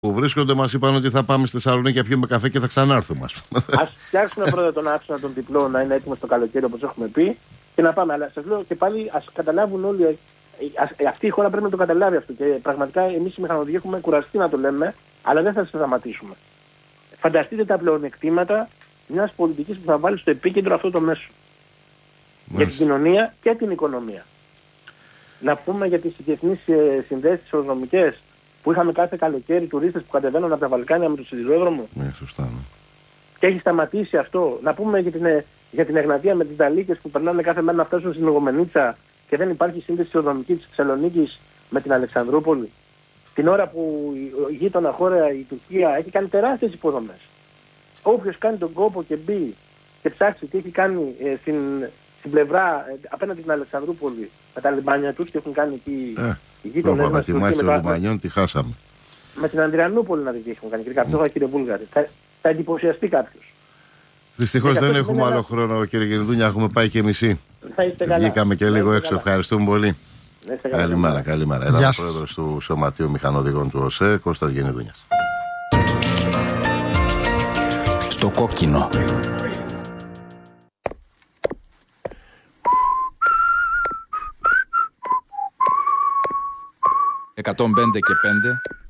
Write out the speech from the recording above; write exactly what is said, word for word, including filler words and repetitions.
που βρίσκονται μας είπαν ότι θα πάμε στη Θεσσαλονίκη και πιούμε καφέ και θα ξανάρθουμε. Ας φτιάξουμε πρώτα τον άξονα των διπλών να είναι έτοιμο το καλοκαίρι όπως έχουμε πει και να πάμε. Αλλά σας λέω και πάλι ας καταλάβουν όλοι. Ας, αυτή η χώρα πρέπει να το καταλάβει αυτό. Και πραγματικά εμείς οι μηχανοδηγοί έχουμε κουραστεί να το λέμε, αλλά δεν θα σταματήσουμε. Φανταστείτε τα πλεονεκτήματα μιας πολιτικής που θα βάλει στο επίκεντρο αυτό το μέσο. Μάλιστα. Για την κοινωνία και την οικονομία. Να πούμε για τις διεθνείς συνδέσεις αεροδρομικές που είχαμε κάθε καλοκαίρι τουρίστες που κατεβαίνουν από τα Βαλκάνια με το σιδηρόδρομο. Ναι, σωστά. Ναι. Και έχει σταματήσει αυτό. Να πούμε για την, για την Εγνατία με τις Δαλίκες που περνάνε κάθε μέρα να φτάσουν στην Λογομενίτσα και δεν υπάρχει σύνδεση αεροδρομική της Θεσσαλονίκης με την Αλεξανδρούπολη. Την ώρα που η γείτονα χώρα, η Τουρκία, έχει κάνει τεράστιες υποδομές. Όποιος κάνει τον κόπο και μπει και ψάξει τι έχει κάνει ε, στην, στην πλευρά ε, απέναντι στην Αλεξανδρούπολη με τα λιμπάνια τους και έχουν κάνει εκεί ε, οι γείτονες μας. Τη μάχη των λιμπανιών τη χάσαμε. Με την Ανδριανούπολη να δει τι έχουν κάνει. Και αυτό, mm. κύριε Βούλγαρη. Θα, θα εντυπωσιαστεί κάποιος. Δυστυχώς δεν έχουμε άλλο ένα... χρόνο, κύριε Γενιδούνια, έχουμε πάει και μισή. Βγήκαμε και λίγο έξω. Καλά. Ευχαριστούμε πολύ. Καλημέρα, καλημέρα. Ήταν ο πρόεδρος του Σωματείου Μηχανοδηγών του ΟΣΕ, Κώστας Γενιδούνιας. Στο κόκκινο. εκατόν πέντε και πέντε